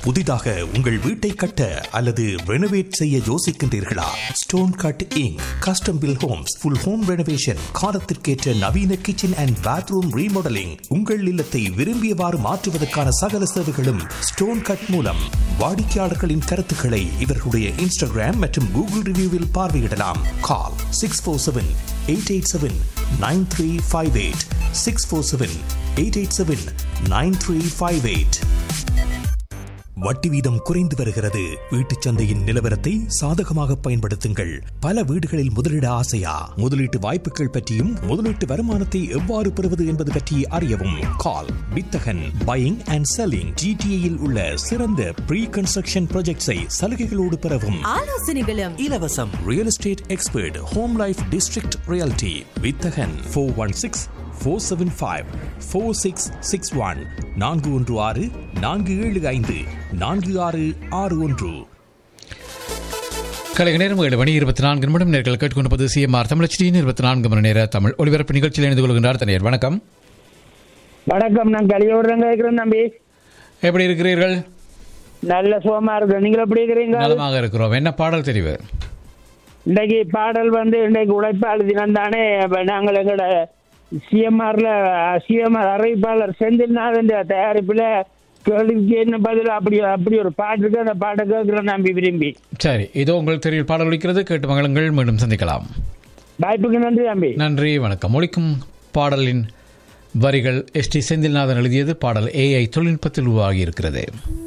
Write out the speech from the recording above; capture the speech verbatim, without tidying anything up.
புதிதாக உங்கள் வீட்டை கட்ட அல்லது ரெனோவேட் செய்ய யோசிக்கின்றீர்களா? Stone cut ink custom bill Holmes full home renovation, காலத்திற்கேற்ற நவீன கிச்சன் அண்ட் பாத்ரூம் ரீமாடலிங், உங்கள் இல்லத்தை விரும்பியவாறு மாற்றுவதற்கான சகல சேவைகளும் ஸ்டோன் கட் மூலம். வாடிக்கையாளர்களின் கருத்துக்களை இவர்களுடைய இன்ஸ்டாகிராம் மற்றும் கூகுள் ரிவ்யூவில் பார்வையிடலாம். கால் six four seven eight eight seven nine three five eight six four seven eight eight seven nine three five eight. வட்டி வீதம் குறைந்து வருகிறது. வீட்டுச் சந்தையின் நிலவரத்தை சாதகமாக பயன்படுத்துங்கள். பல வீடுகளில் முதலீட ஆசையா? முதலீட்டு வாய்ப்புகள் பற்றியும் முதலீட்டு வருமானத்தை எவ்வாறு பெறுவது என்பது பற்றி அறியவும். கால் வித்தகன் பையிங் அண்ட் செல்லிங் ஜிடிஏயில் உள்ள சிறந்த ப்ரீ கன்ஸ்ட்ரக்ஷன் ப்ராஜெக்ட்ஸை சலுகைகளோடு பெறவும். ஆலோசனைகளும் இலவசம். Real estate expert home life district reality வித்தகன் four one six four seven five four six six one நான்கு ஒன்று ஆறு நான்கு ஏழு ஐந்து நான்கு ஆறு ஆறு ஒன்று. கலைஞர் நேரம் ஏழு மணி இருபத்தி நான்கு நிமிடம். நேர்கள் கேட்டுக்கொண்டிருப்பது சிஎம்ஆர் தமிழச்சியின் இருபத்தி நான்கு மணி நேர தமிழ் ஒளிபரப்பு நிகழ்ச்சியில் இணைந்து கொள்கின்றார் தனியார். வணக்கம். வணக்கம். நான் கலியோடுறங்க இருக்கிறேன் தம்பி. எப்படி இருக்கிறீர்கள்? நல்ல சுகமா இருக்கு. நீங்கள் எப்படி இருக்கிறீங்க? நலமாக இருக்கிறோம். என்ன பாடல் தெரிவு? இன்றைக்கு பாடல் வந்து இன்றைக்கு உழைப்பாளர் தினம் தானே. நாங்கள் எங்களோட சிஎம்ஆர்ல சிஎம்ஆர் அறிவிப்பாளர் செந்தில்நாதன் தயாரிப்புல கேள்விக்கு என்ன பதில் அப்படி அப்படி ஒரு பாட்டு இருக்கு. அந்த பாட்டை கேட்கிறேன் நம்பி விரும்பி. சரி, இதோ உங்களுக்கு தெரியும் பாடல் ஒலிக்கிறது. கேட்டு மகளுங்கள். மீண்டும் சந்திக்கலாம். வாய்ப்புக்கு நன்றி தம்பி. நன்றி, வணக்கம். ஒலிக்கும் பாடலின் வரிகள் எஸ் டி செந்தில்நாதன் எழுதியது. பாடல் ஏஐ தொழில்நுட்பத்தில் உருவாகி இருக்கிறது.